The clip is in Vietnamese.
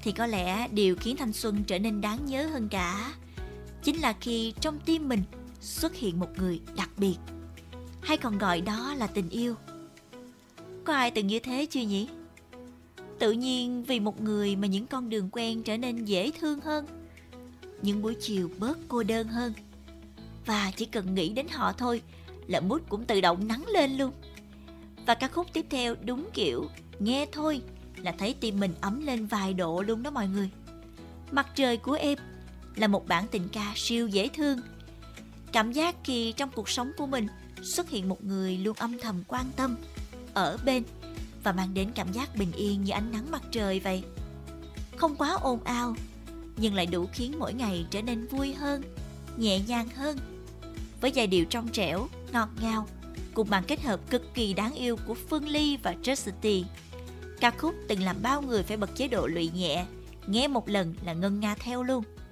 thì có lẽ điều khiến thanh xuân trở nên đáng nhớ hơn cả chính là khi trong tim mình xuất hiện một người đặc biệt, hay còn gọi đó là tình yêu. Có ai từng như thế chưa nhỉ? Tự nhiên vì một người mà những con đường quen trở nên dễ thương hơn, những buổi chiều bớt cô đơn hơn, và chỉ cần nghĩ đến họ thôi là mood cũng tự động nắng lên luôn. Và ca khúc tiếp theo đúng kiểu nghe thôi là thấy tim mình ấm lên vài độ luôn đó mọi người. Mặt trời của em là một bản tình ca siêu dễ thương. Cảm giác khi trong cuộc sống của mình xuất hiện một người luôn âm thầm quan tâm, ở bên và mang đến cảm giác bình yên như ánh nắng mặt trời vậy. Không quá ồn ào, nhưng lại đủ khiến mỗi ngày trở nên vui hơn, nhẹ nhàng hơn. Với giai điệu trong trẻo, ngọt ngào, cùng màn kết hợp cực kỳ đáng yêu của Phương Ly và Chastity, ca khúc từng làm bao người phải bật chế độ lụy nhẹ, nghe một lần là ngân nga theo luôn.